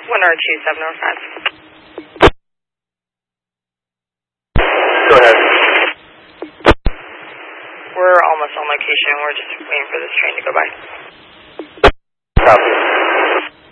Winner 2705. Go ahead. We're almost on location. We're just waiting for this train to go by. Copy.